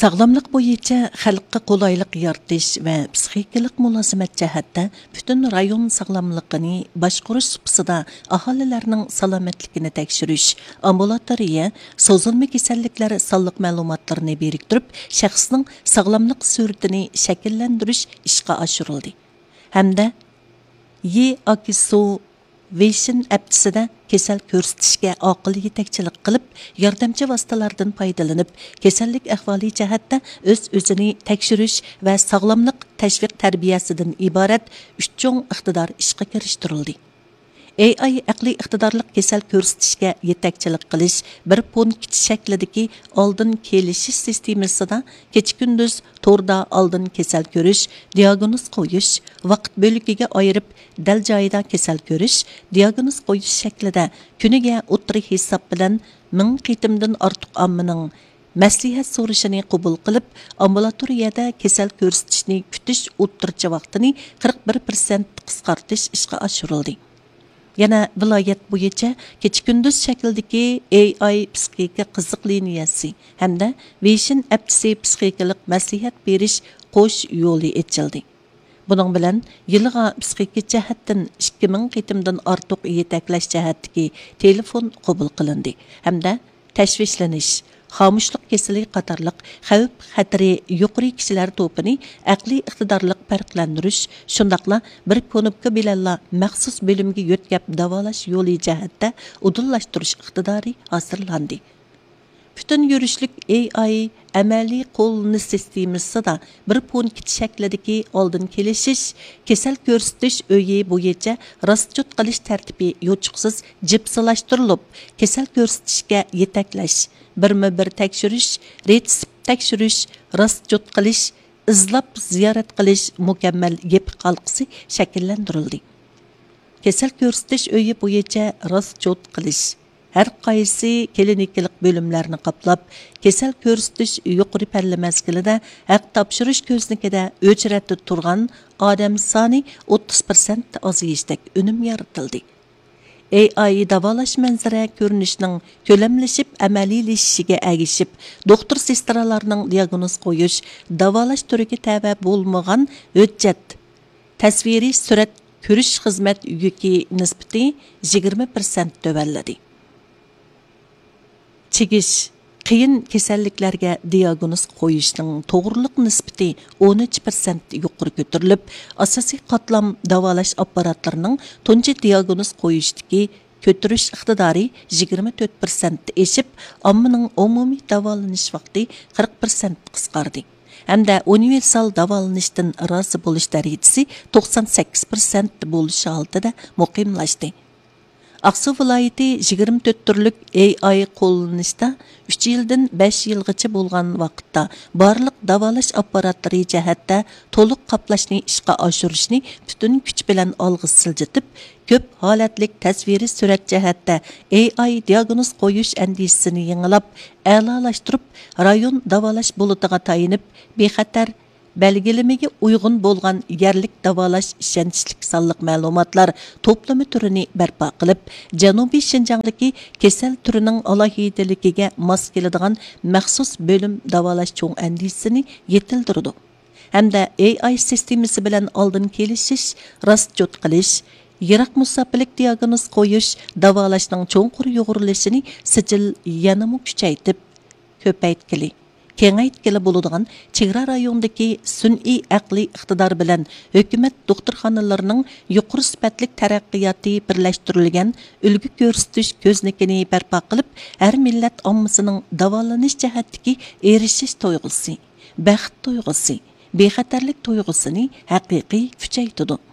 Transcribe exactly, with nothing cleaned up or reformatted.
Sağlamlıq bo'yicha xalqqa qulaylik yaratish va psixikalik mulozimat jihatda butun rayon sog'lomligini boshqarish supsida aholilarning salomatligini tekshirish, ambulatoriya, so'zilma kasalliklar sonliq ma'lumotlarini biriktirib, shaxsning sog'lomlik suratini shakllantirish ishga oshirildi. Hamda Ye Akiso Vision appsida kasal ko'rsatishga oqil yetakchilik qilib, yordamchi vositalardan foydalanib, kasallik ahvoli jihatda o'z-o'zini tekshirish va sog'lomlik tashviq tarbiyasidan iborat uch cho'ng iqtidor ishga kirishtirildi. A I aqliy iqtidorlik kasal ko'rsatishga yetakchilik qilish bir punkt shaklidagi oldin kelishish sistemasida kecha-kunduz to'rda oldin kasal ko'rish, diagnoz qo'yish, vaqt bo'ligiga ayirib dal joyida kasal ko'rish, diagnoz qo'yish shaklida kuniga o'ttirik hisob bilan ming qitimdan ortiq ommaning maslahat so'rashini qabul qilib, ambulatoriyada kasal ko'rsatishni kutish o'ttircha vaqtini qirq bir foiz qisqartish ishga oshirildi. Yana viloyat bo'yicha kecha-kunduz shakldagi A I psixika qiziq liniyasi hamda Vision appsi psixikalik maslahat berish qo'sh yo'li ochildi. Buning bilan yilga psixika jihatdan ikki ming qitimdan ortiq yetaklash jihatdagi telefon qabul qilindi hamda tashvishlanish, xomushlik kasali qatorliq xavf xatari yuqori kishilar to'pini aqliy iqtidorlik farqlantirish, shundaqla bir konubka bilanla maxsus bo'limga yo'tkab davolash yo'li jihatda udullashtirish iqtidori hosilandi. Bütün yurishlik A I amaliy qo'llanish sistemasida bir punkt shaklidagi oldin kelishish, kasal ko'rsatish o'yi bo'yicha rostchut qilish tartibi yo'chiqsiz jipsilashtirilib, kasal ko'rsatishga yetaklash, birma-bir tekshirish, retsept tekshirish, rostchut qilish, izlab ziyorat qilish mukammal yep qalqisi shakllantirildi. Kasal ko'rsatish o'yi bo'yicha rostchut qilish har qaysi klinikalik bo'limlarni qoplab, kasal ko'rsatish yuqori palla mazgilida haq topshirish ko'znikida o'chratib turgan odam soni o'ttiz foiz ozayishdek unum yaratildi. A I davolash manzara ko'rinishining ko'lamlashib amaliylashishiga agishib, doktor sestralarning diagnoz qo'yish, davolash turiga tava bo'lmagan hujjat, tasviriy surat ko'rish xizmat yuki nisbati yigirma foiz tövalladi. Çekiş, qiyin kasalliklarga diagnoz qo'yishning to'g'riliq nisbati o'n uch foiz yuqori ko'tarilib, asosiy qatlam davolash apparatlarining tunji diagnoz qo'yishdagi ko'tirish iqtidori yigirma to'rt foiz eshib, ommaning umumiy davolanish vaqti qirq foiz qisqardi. Hamda universal davolanishdan rozi bo'lish darajasi to'qson sakkiz foiz bo'lishi oldida muqimlashdi. Aqsu viloyati yigirma to'rt turlik A I qo'llanishda uch yildan besh yilgacha bo'lgan vaqtda barliq davolash apparatlari jihatda to'liq qaplashni ishga oshirishni butun kuch bilan olg'a siljitib, ko'p holatlik tasviriy surat jihatda A I diagnoz qo'yish andisini yangilab, a'lolashtirib, rayon davolash bo'litiga tayinib, bexatar belgilimiga uygun bo'lgan yerlik davolash ishonchlik sonliq ma'lumotlar to'plami turini barpo qilib, Janubiy Shinjongdagi kasal turining alohidaligiga mos keladigan maxsus bo'lim davolash cho'ng andisini yetildirdi. Hamda A I sistemasi bilan oldin kelishish, rostchut qilish, yiroq musofirlik diagnoz qo'yish, davolashning cho'nqur yo'g'rilishini sijil yanama kuchaytib, ko'paytkili kengaytkili bo'ladigan chegara rayondagi sun'iy aqliy iqtidor bilan hukumat doktorxonalarining yuqori sifatli taraqqiyoti birlashtirilgan ulgu ko'rsatish ko'znikini barpo qilib, har millat ommasining davolanish jihatdagi erishish tuyg'usi, baxt tuyg'usi, bexatarlik tuyg'usini haqiqiy kuchaytirdi.